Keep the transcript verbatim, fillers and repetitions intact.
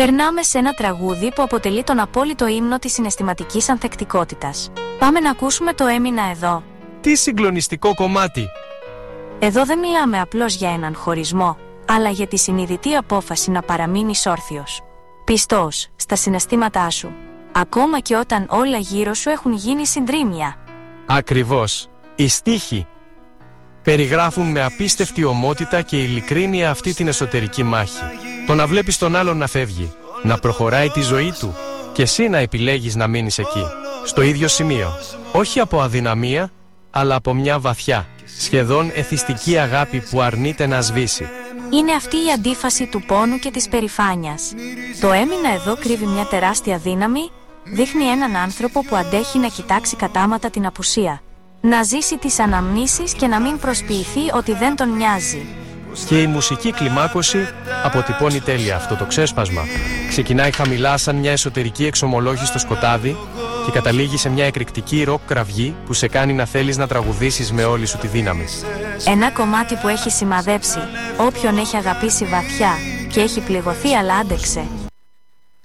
Περνάμε σε ένα τραγούδι που αποτελεί τον απόλυτο ύμνο της συναισθηματικής ανθεκτικότητας. Πάμε να ακούσουμε το «Έμεινα εδώ». Τι συγκλονιστικό κομμάτι! Εδώ δεν μιλάμε απλώς για έναν χωρισμό, αλλά για τη συνειδητή απόφαση να παραμείνεις όρθιος, πιστός στα συναισθήματά σου, ακόμα και όταν όλα γύρω σου έχουν γίνει συντρίμμια. Ακριβώς. Οι στίχοι περιγράφουν με απίστευτη ομότητα και ειλικρίνεια αυτή την εσωτερική μάχη. Το να βλέπεις τον άλλον να φεύγει, να προχωράει τη ζωή του και εσύ να επιλέγεις να μείνεις εκεί, στο ίδιο σημείο. Όχι από αδυναμία, αλλά από μια βαθιά, σχεδόν εθιστική αγάπη που αρνείται να σβήσει. Είναι αυτή η αντίφαση του πόνου και της περηφάνειας. Το «Έμεινα εδώ» κρύβει μια τεράστια δύναμη, δείχνει έναν άνθρωπο που αντέχει να κοιτάξει κατάματα την απουσία, να ζήσει τις αναμνήσεις και να μην προσποιηθεί ότι δεν τον νοιάζει. Και η μουσική κλιμάκωση αποτυπώνει τέλεια αυτό το ξέσπασμα. Ξεκινάει χαμηλά σαν μια εσωτερική εξομολόγηση στο σκοτάδι και καταλήγει σε μια εκρηκτική ροκ κραυγή που σε κάνει να θέλεις να τραγουδήσεις με όλη σου τη δύναμη. Ένα κομμάτι που έχει σημαδέψει όποιον έχει αγαπήσει βαθιά και έχει πληγωθεί αλλά άντεξε.